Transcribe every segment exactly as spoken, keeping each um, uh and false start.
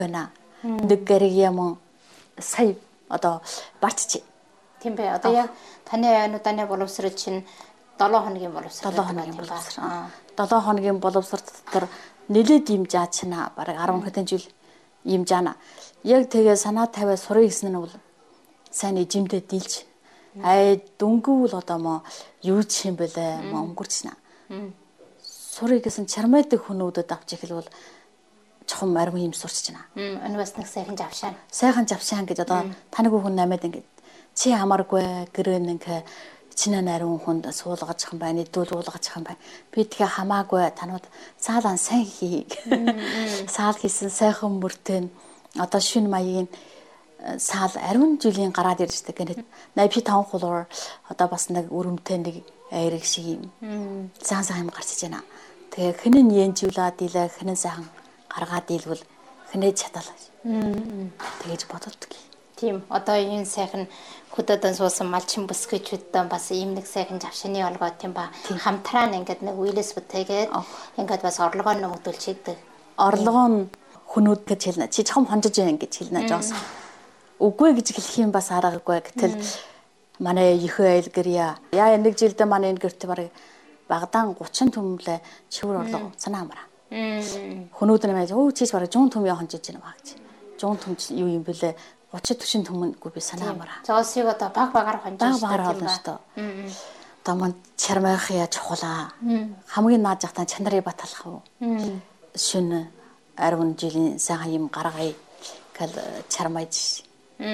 байна. Нэг гэрэг юм сая одоо барччих. Тийм бай. Одоо яг таны аюунуудаа боловсрол чинь долоо хоногийн боловсрол. долоо хоногийн боловсрол. долоо хоногийн боловсрол дотор нэлээд юм жаачна. Бараг арван хэдэн жил юм жаана. Яг тэгээ санаа тавиа сурыг гэсэн нь бол сайн эжимдээ дийлж. Ай дүнгүүл одоо мо юу ч юм бэлээ мо өнгөрчнэ. Сурыг гэсэн чармайдаг хүмүүдэд авч ихлвэл чухам арван юм сурч байна. Энэ бас нэг сайхан завшаан. Сайхан завшаан гэж одоо таныг хүн намайд ингэ чи хамааргүй гэрэн ингээ чинээ нарийн хүнд суулгаж хам байна, дүүл уулгаж хам байна. Би тэгээ хамаагүй танууд саалан сайн хий. Саал хийсэн сайхан мөртөө одоо шүн маягийн саал ариун жилийн гараад ирж байгаа. найнти файв хулуур одоо бас нэг өрөмтэй нэг айрэг шиг юм. Сайн сайн юм гарчиж байна. Тэгээ хинэн янжуулаад илээ хинэн сайхан гаргаад ийлвэл хинэж чадал. Тэгэж бодолдог. Тийм одоо энэ сайхан хөдөөдөн суусан малчин бүсгүйчүүдтэй бас ийм нэг сайхан завшааны олгоо тийм ба хамтраа ингээд нэг үйлс бүтээгээд ингээд бас орлогоо нэмэгдүүлж хийдэг. Орлогоо нь хүнүүд гэж хэлнэ. Чи чухам хонжиж байна гэж хэлнэ жоос. Үгүй гэж хэлэх юм бас аргагүй. Гэтэл манай ихэ айлгэрья. Яа нэг жилдээ манай энэ гэрт барыг багадан гучин төмлөө чивэр орлого санаа амраа. Хүнүүд нэмээд өө чиж барыг жуун төмөө хонжиж байна баг чи. Жуун төм юу юм бэлээ гучин түшин төмөнгүй би санаа амраа. Жоосыг одоо баг багаар хонжиж байгаа юм байна. Одоо мань чармайх яа чухлаа. Хамгийн наад жахтаа чанарыг баталах уу. Шүн арван жилийн сайхан юм гаргая гэл чармайж.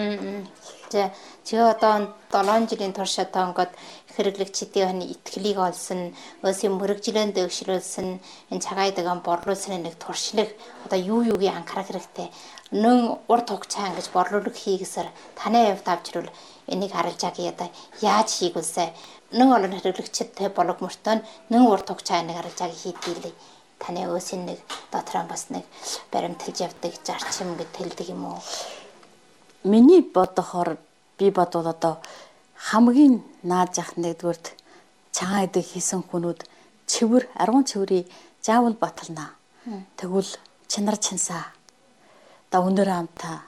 За чи одоо долоон жилийн турш одоо ингээд хэрэглэгчдийн итгэлийг олсон, өөсийн мөрөгжлөөнд дэвшрүүлсэн, энэ цагаайдагаан борлуулсан нэг туршлаг одоо юу юугийн анхаарах хэрэгтэй. Нэн урт хугацаа ингэж борлуулах хийгээсээр таны хувьд авчрал энийг харалж байгаа одоо яаж хийгүүлсэ. Нэн олон хэрэглэгчдтэй болог мөртөө нэн урт хугацаа нэг харалж байгаа хийдгийлээ. Таны өөсийн нэг дотроо бас нэг баримталж явдаг зарчим гэж хэлдэг юм уу? Миний бодохоор би бодвол одоо хамгийн наад зах нэгдүгürt цагаан эдэг хийсэн хүнүүд цэвэр аргун цэврийг заавал баталнаа. Тэгвэл чинар чинсаа одоо өндөр амтаа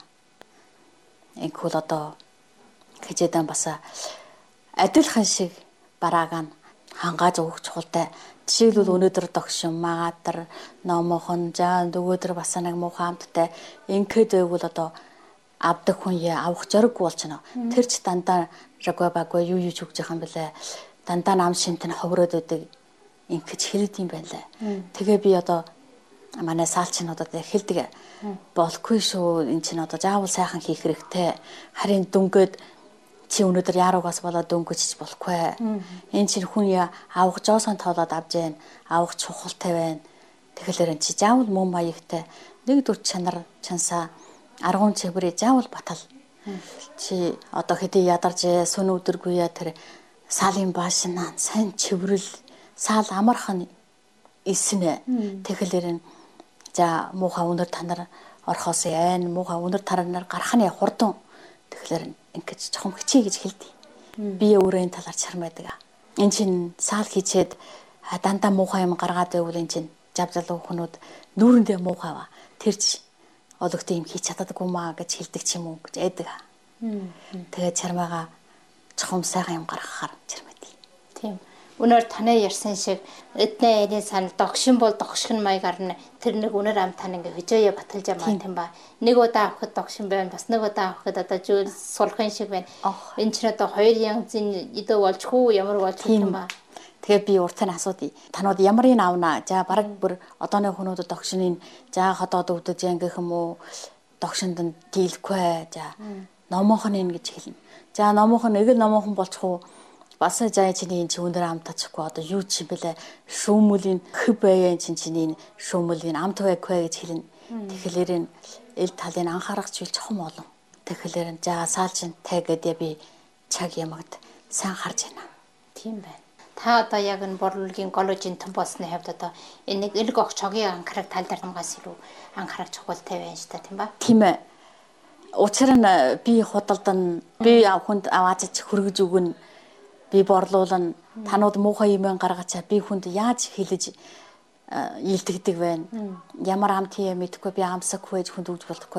инхүүл одоо гэжэдэн бас адилхан шиг барааг нь хангааж өгөх чухалтай. Жишээлбэл өнөөдөр догшин магадар номохон жаа нөгөөдөр бас нэг муухай амттай ингээд байвал одоо авдаг хүн яа авах зориггүй болчихно. Тэр ч дандаа рагва багва юу юу ч өгж байгаа юм бэлээ. Дандаа нам шинт нь ховроод байдаг ингэж хэлдэг юм байна лээ. Тэгээ би одоо манай саалчнуудад хэлдэг. Болохгүй шүү. Энд чинь одоо заавал сайхан хийх хэрэгтэй. Харин дөнгөд чи өнөөдөр яаруугаас болоод дөнгөж болохгүй. Энд чинь хүн яа авах жоосон тоолоод авж जैन. Авах чухалтай байна. Тэгэхээр чи заавал мөн маягтай нэг дүр чанар чансаа аргун цэврээ заавал батал. Чи одоо хэдий ядарч сүн өдөргүй яа тэр саалын баашнаа сайн цэврэл саал амархан эснэ. Тэгэхээр за муухай өнөр танаар орхоос яан муухай өнөр таранаар гарахны хурдан. Тэгэхээр ингэж чухам хичээ гэж хэлдэг. Би өөрөө энэ талаар чармайдаг. Энд чинь саал хийчээд дандаа муухай юм гаргаад байвал энэ чинь жав залуу хүнүүд нүүрэндээ муухай ба. Тэр чи ологтой юм хийж чаддаггүй маа гэж хэлдэг ч юм уу гэж айдаг. Тэгээд чармайгаа чухам сайхан юм гаргахаар чармайдаг. Тийм. Өнөр таны ярьсан шиг эдний айрын сан догшин бол догшин маягаар нь тэр нэг өнөр ам тань ингээ хөжөөе баталж байгаа юм ба. Нэг удаа авахд догшин байна, бас нэг удаа авахд одоо зүйл сулхын шиг байна. Энэ ч одоо хоёр янзын идэ болж хүү ямар болж юм ба. Тэгээд би урт нь асуудъя. Танууд ямарыг авнаа? За бараг бүр одооны хүмүүд догшиныг за ходоод өвдөж янгих юм уу? Догшинд нь дийлэхгүй. За номоохон ин гэж хэлнэ. За номоохон нэг л номоохон болчих уу? Бас жаа чиний энэ чи өндөр ам тачхгүй одоо юу ч юм бэлээ. Шүүмөлийн хөв байян чин чиний шүүмөлийн амт байхгүй гэж хэлнэ. Тэгэхээр эл талын анхаарах зүйл чухам олон. Тэгэхээр за саалчин тай гэдээ би чаг ямагд сайн харж байна. Тийм байна. Та одоо яг энэ борлуулгийн голожин том болсны хувьд одоо энэ нэг элэг огч хогийн анхаарах тал дармгаас илүү анхаарах чухалтай байна шүү дээ тийм ба? Тийм ээ. Учир нь би худалдан би хүнд авааж хөргөж өгнө. Би борлуулна. Танууд муухай юм гаргачаа би хүнд яаж хэлэж илтгэдэг байна. Ямар ам тийм мэдэхгүй би амсаггүй байж хүнд өгж болохгүй.